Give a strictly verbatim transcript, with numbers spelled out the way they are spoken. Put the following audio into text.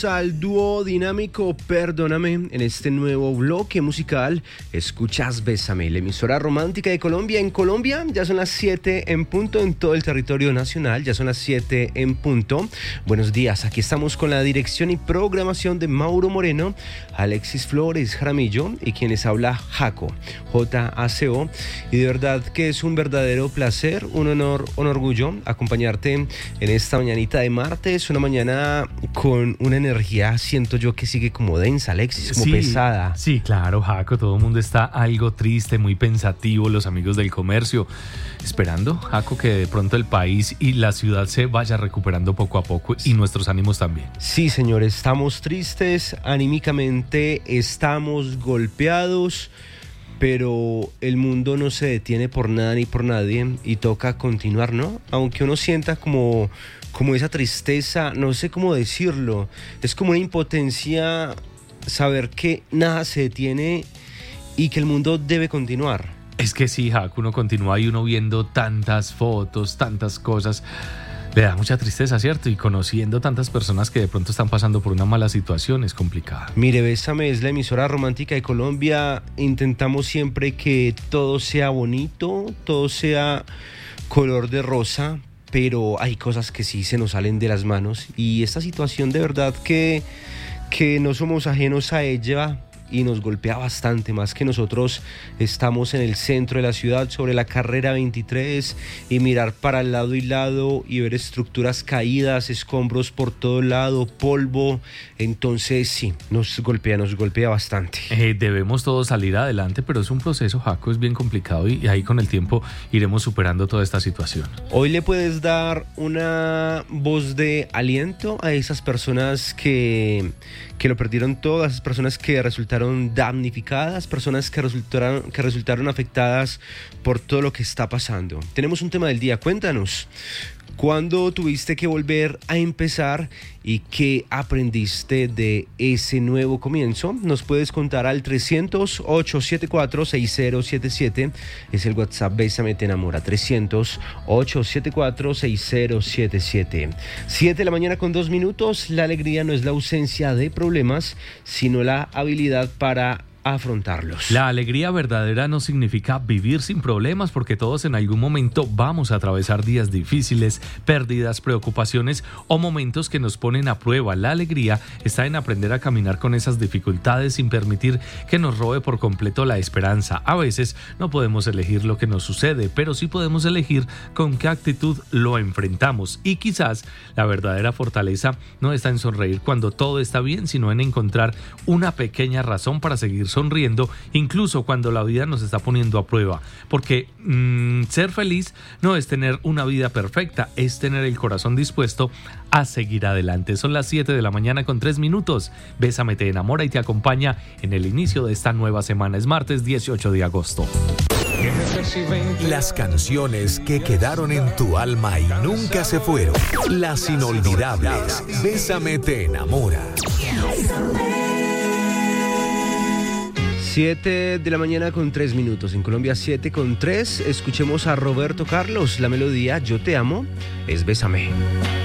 Bienvenidos al dúo dinámico Perdóname. En este nuevo bloque musical escuchas Bésame, la emisora romántica de Colombia. En Colombia ya son las siete en punto, en todo el territorio nacional ya son las siete en punto. Buenos días, aquí estamos con la dirección y programación de Mauro Moreno, Alexis Flores Jaramillo y quien les habla Jaco, J A C O. Y de verdad que es un verdadero placer, un honor, un orgullo acompañarte en esta mañanita de martes, una mañana con una energía, siento yo que sigue como densa, Alexis, como sí, pesada. Sí, claro, Jaco, todo el mundo está algo triste, muy pensativo, los amigos del comercio, esperando, Jaco, que de pronto el país y la ciudad se vaya recuperando poco a poco y nuestros ánimos también. Sí, señor, estamos tristes, anímicamente estamos golpeados, pero el mundo no se detiene por nada ni por nadie y toca continuar, ¿no? Aunque uno sienta como, como esa tristeza, no sé cómo decirlo, es como una impotencia saber que nada se detiene y que el mundo debe continuar. Es que sí, Jaco, uno continúa y uno viendo tantas fotos, tantas cosas, le da mucha tristeza, ¿cierto? Y conociendo tantas personas que de pronto están pasando por una mala situación es complicado. Mire, Bésame es la emisora romántica de Colombia. Intentamos siempre que todo sea bonito, todo sea color de rosa, pero hay cosas que sí se nos salen de las manos. Y esta situación de verdad que, que no somos ajenos a ella y nos golpea bastante, más que nosotros estamos en el centro de la ciudad, sobre la carrera veintitrés, y mirar para el lado y lado y ver estructuras caídas, escombros por todo lado, polvo, entonces sí, nos golpea, nos golpea bastante. Eh, debemos todos salir adelante, pero es un proceso, Jaco, es bien complicado y, y ahí con el tiempo iremos superando toda esta situación. Hoy le puedes dar una voz de aliento a esas personas que, que lo perdieron todo, a esas personas que resultaron damnificadas, personas que resultaron, que resultaron afectadas por todo lo que está pasando. Tenemos un tema del día, cuéntanos, ¿cuándo tuviste que volver a empezar y qué aprendiste de ese nuevo comienzo? Nos puedes contar al trescientos, ochocientos setenta y cuatro, sesenta siete siete, es el WhatsApp Bésame Te Enamora, trescientos, ochocientos setenta y cuatro, sesenta siete siete. siete de la mañana con dos minutos. La alegría no es la ausencia de problemas, sino la habilidad para afrontarlos. La alegría verdadera no significa vivir sin problemas, porque todos en algún momento vamos a atravesar días difíciles, pérdidas, preocupaciones o momentos que nos ponen a prueba. La alegría está en aprender a caminar con esas dificultades sin permitir que nos robe por completo la esperanza. A veces no podemos elegir lo que nos sucede, pero sí podemos elegir con qué actitud lo enfrentamos. Y quizás la verdadera fortaleza no está en sonreír cuando todo está bien, sino en encontrar una pequeña razón para seguir sonriendo, incluso cuando la vida nos está poniendo a prueba, porque mmm, ser feliz no es tener una vida perfecta, es tener el corazón dispuesto a seguir adelante. Son las siete de la mañana con tres minutos. Bésame Te Enamora y te acompaña en el inicio de esta nueva semana. Es martes dieciocho de agosto. Las canciones que quedaron en tu alma y nunca se fueron. Las inolvidables. Bésame Te Enamora. siete de la mañana con tres minutos. En Colombia, siete con tres. Escuchemos a Roberto Carlos. La melodía Yo Te Amo es Bésame.